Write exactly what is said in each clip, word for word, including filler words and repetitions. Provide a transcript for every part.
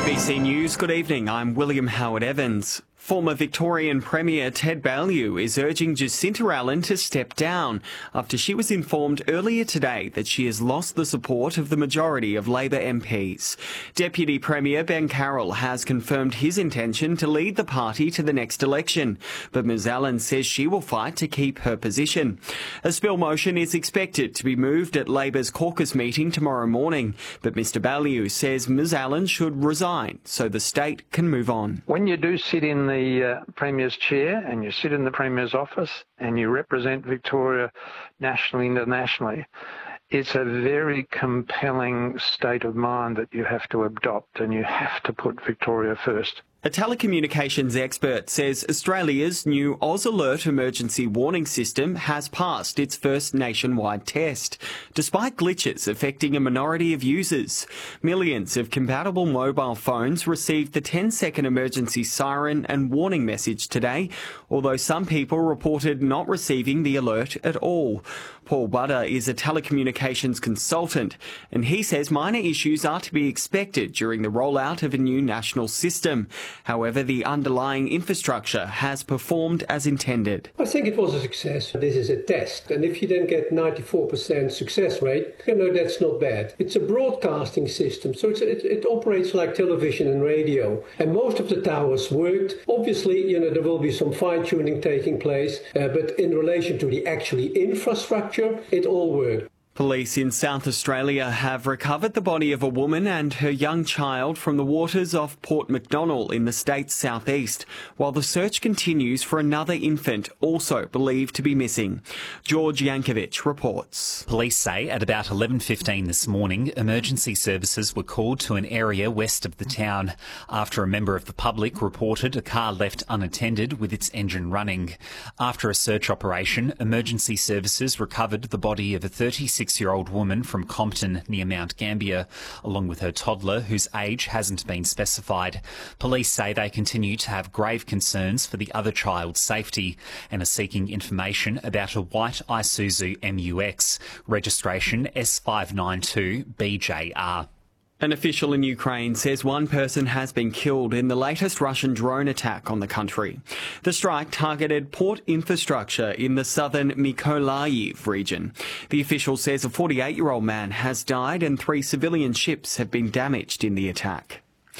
B C News, good evening. I'm William Howard Evans. Former Victorian Premier Ted Baillieu is urging Jacinta Allen to step down after she was informed earlier today that she has lost the support of the majority of Labor M Ps. Deputy Premier Ben Carroll has confirmed his intention to lead the party to the next election, but Ms Allen says she will fight to keep her position. A spill motion is expected to be moved at Labor's caucus meeting tomorrow morning, but Mr Baillieu says Ms Allen should resign so the state can move on. When you do sit in the the uh, Premier's chair and you sit in the Premier's office and you represent Victoria nationally, internationally, it's a very compelling state of mind that you have to adopt, and you have to put Victoria first. A telecommunications expert says Australia's new Oz Alert emergency warning system has passed its first nationwide test, despite glitches affecting a minority of users. Millions of compatible mobile phones received the ten-second emergency siren and warning message today, although some people reported not receiving the alert at all. Paul Butter is a telecommunications consultant, and he says minor issues are to be expected during the rollout of a new national system. However, the underlying infrastructure has performed as intended. I think it was a success. This is a test, and if you then get ninety-four percent success rate, you know, that's not bad. It's a broadcasting system, so it's, it, it operates like television and radio, and most of the towers worked. Obviously, you know, there will be some fine-tuning taking place, uh, but in relation to the actually infrastructure, it all worked. Police in South Australia have recovered the body of a woman and her young child from the waters off Port MacDonnell in the state's southeast, while the search continues for another infant also believed to be missing. George Yankovic reports. Police say at about eleven fifteen this morning, emergency services were called to an area west of the town after a member of the public reported a car left unattended with its engine running. After a search operation, emergency services recovered the body of a thirty-six-year-old woman from Compton near Mount Gambier, along with her toddler, whose age hasn't been specified. Police say they continue to have grave concerns for the other child's safety and are seeking information about a white Isuzu M U X, registration S five nine two B J R. An official in Ukraine says one person has been killed in the latest Russian drone attack on the country. The strike targeted port infrastructure in the southern Mykolaiv region. The official says a forty-eight-year-old man has died and three civilian ships have been damaged in the attack.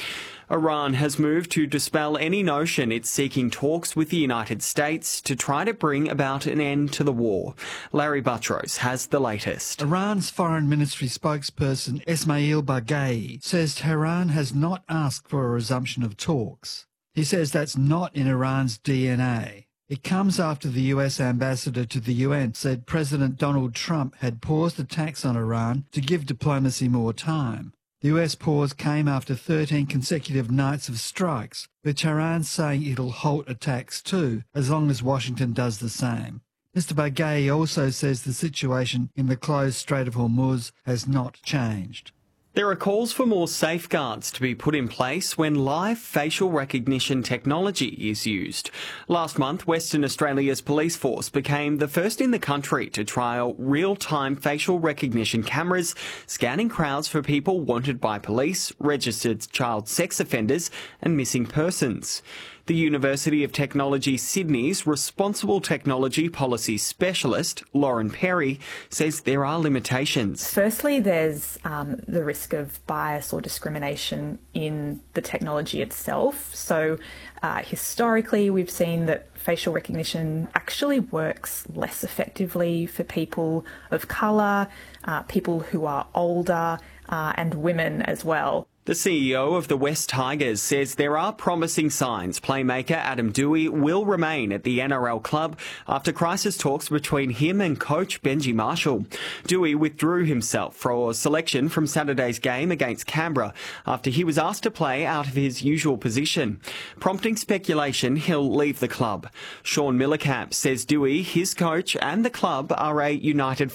Iran has moved to dispel any notion it's seeking talks with the United States to try to bring about an end to the war. Larry Buttrose has the latest. Iran's Foreign Ministry spokesperson Esmail Baghei says Tehran has not asked for a resumption of talks. He says that's not in Iran's D N A. It comes after the U S ambassador to the U N said President Donald Trump had paused attacks on Iran to give diplomacy more time. The U S pause came after thirteen consecutive nights of strikes, with Tehran saying it'll halt attacks too, as long as Washington does the same. Mister Baghei also says the situation in the closed Strait of Hormuz has not changed. There are calls for more safeguards to be put in place when live facial recognition technology is used. Last month, Western Australia's police force became the first in the country to trial real-time facial recognition cameras, scanning crowds for people wanted by police, registered child sex offenders and missing persons. The University of Technology Sydney's Responsible Technology Policy Specialist, Lauren Perry, says there are limitations. Firstly, there's um, the risk of bias or discrimination in the technology itself. So uh, historically, we've seen that facial recognition actually works less effectively for people of colour, uh, people who are older, uh, and women as well. The C E O of the West Tigers says there are promising signs playmaker Adam Doueihi will remain at the N R L club after crisis talks between him and coach Benji Marshall. Doueihi withdrew himself for selection from Saturday's game against Canberra after he was asked to play out of his usual position, prompting speculation he'll leave the club. Sean Millercamp says Doueihi, his coach and the club are a united